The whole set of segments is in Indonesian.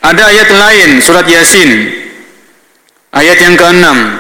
Ada ayat lain, surat Yasin, ayat yang ke-6.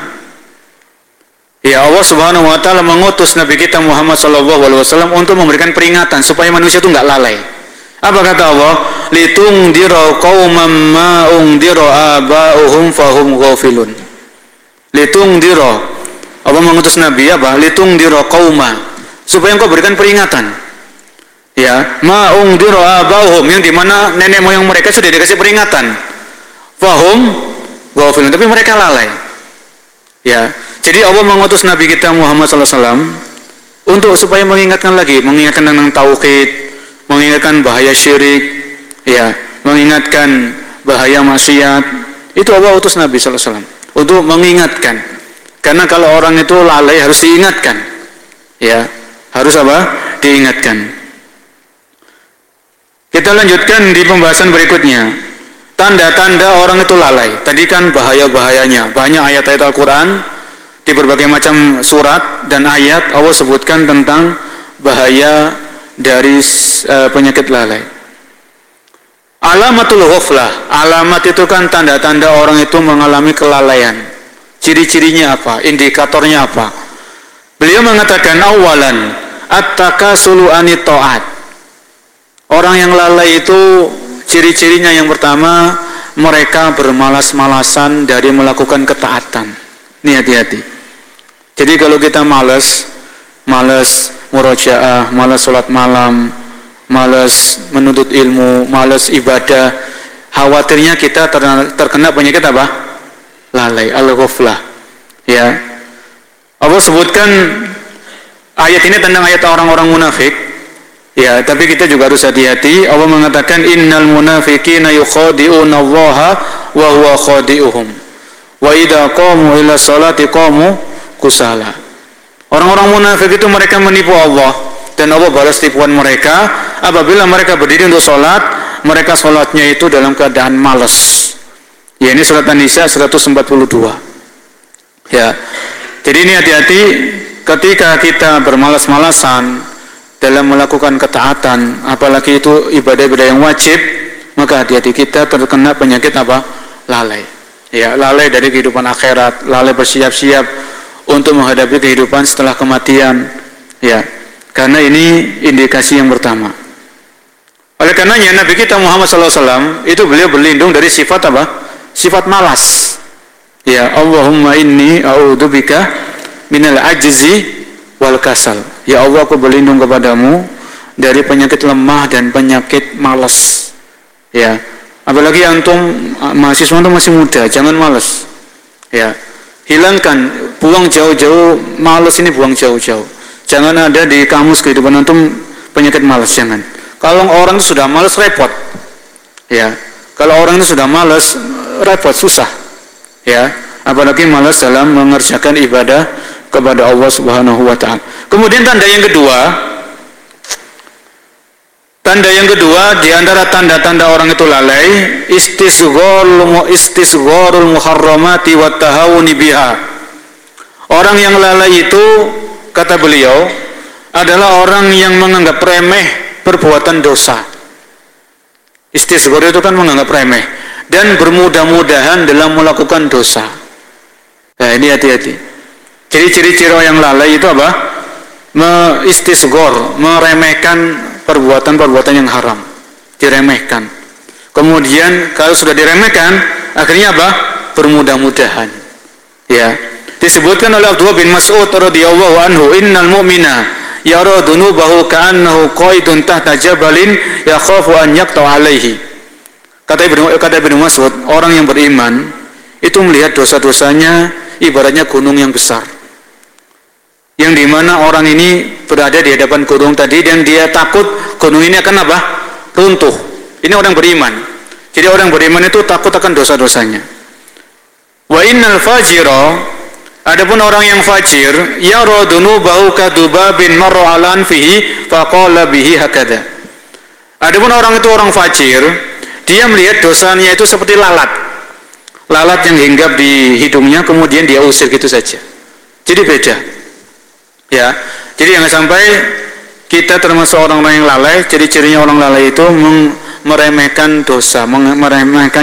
Ya, Allah Subhanahu wa taala mengutus Nabi kita Muhammad sallallahu alaihi wasallam untuk memberikan peringatan supaya manusia itu enggak lalai. Apa kata Allah? Litungdira qauman ma ungdira aba'uhum fahum ghafilun. Litungdira, Allah mengutus Nabi apa? Litungdira qauma, supaya engkau berikan peringatan. Ya, ma ungdira aba'uhum, yang dimana nenek moyang mereka sudah dikasih peringatan. Fahum ghafilun, tapi mereka lalai. Ya, jadi Allah mengutus Nabi kita Muhammad sallallahu alaihi wasallam untuk supaya mengingatkan tentang tauhid, mengingatkan bahaya syirik, ya, mengingatkan bahaya maksiat. Itu Allah utus Nabi sallallahu alaihi wasallam untuk mengingatkan. Karena kalau orang itu lalai harus diingatkan. Ya, harus apa? Diingatkan. Kita lanjutkan di pembahasan berikutnya. Tanda-tanda orang itu lalai. Tadi kan bahaya-bahayanya. Banyak ayat-ayat Al-Quran di berbagai macam surat dan ayat Allah sebutkan tentang bahaya dari penyakit lalai. Alamatul ghaflah. Alamat itu kan tanda-tanda orang itu mengalami kelalaian. Ciri-cirinya apa? Indikatornya apa? Beliau mengatakan awalan at-takasulu anit ta'at. Orang yang lalai itu ciri-cirinya yang pertama, mereka bermalas-malasan dari melakukan ketaatan. Ini hati-hati. Jadi kalau kita malas murojaah, malas sholat malam, malas menuntut ilmu, malas ibadah, khawatirnya kita terkena penyakit apa? Lalai, al-ghaflah. Ya. Allah sebutkan ayat ini tentang ayat orang-orang munafik. Ya, tapi kita juga harus hati-hati. Allah mengatakan innal munafiqina yukhadi'una Allaha wa huwa khadi'uhum. Wa idza qamu ila sholati qamu kusala. Orang-orang munafik itu mereka menipu Allah dan Allah balas tipuan mereka apabila mereka berdiri untuk sholat, mereka sholatnya itu dalam keadaan malas. Ya, ini surat An-Nisa 142. Ya. Jadi ini hati-hati ketika kita bermalas-malasan dalam melakukan ketaatan, apalagi itu ibadah-ibadah yang wajib, maka hati-hati kita terkena penyakit apa? Lalai. Ya, lalai dari kehidupan akhirat, lalai bersiap-siap untuk menghadapi kehidupan setelah kematian. Ya, karena ini indikasi yang pertama. Oleh karenanya Nabi kita Muhammad SAW itu beliau berlindung dari sifat apa? Sifat malas. Ya, Allahumma inni a'udzubika minal ajzi wal kasal. Ya Allah, aku berlindung kepadamu dari penyakit lemah dan penyakit malas. Ya, apalagi antum mahasiswa itu masih muda, jangan malas. Ya, hilangkan, buang jauh-jauh malas ini, buang jauh-jauh. Jangan ada di kamus kehidupan antum penyakit malas, jangan. Kalau orang itu sudah malas repot. Ya, kalau orang itu sudah malas repot, susah. Ya, apalagi malas dalam mengerjakan ibadah kepada Allah Subhanahu wa taala. Kemudian tanda yang kedua di antara tanda-tanda orang itu lalai, istisgharul muharramati wat tahawuni biha. Orang yang lalai itu, kata beliau, adalah orang yang menganggap remeh perbuatan dosa. Istisghar itu kan menganggap remeh dan bermudah-mudahan dalam melakukan dosa. Nah, ini hati-hati. Jadi ciri-ciri orang yang lalai itu apa? Istisghar, meremehkan perbuatan-perbuatan yang haram, diremehkan. Kemudian kalau sudah diremehkan, akhirnya apa? Bermudah-mudahan. Ya, disebutkan oleh Abdullah bin Mas'ud radhiyallahu anhu, innal mu'mina yara dunubahu ka'annahu qaidun tahta jabalin yakhafu an yaqta'a alaihi. Kata Ibnu Mas'ud, orang yang beriman itu melihat dosa-dosanya ibaratnya gunung yang besar, yang dimana orang ini berada di hadapan gunung tadi dan dia takut gunung ini akan apa? Runtuh. Ini orang beriman. Jadi orang beriman itu takut akan dosa-dosanya. Wa innal fajira, adapun orang yang fajir, yara dunubahu kadubabin marra ala anfihi faqala bihi hakada. Adapun orang itu orang fajir, dia melihat dosanya itu seperti lalat. Lalat yang hinggap di hidungnya kemudian dia usir gitu saja. Jadi beda. Ya, jadi jangan sampai kita termasuk orang-orang yang lalai. Jadi cirinya orang lalai itu meremehkan dosa, meremehkan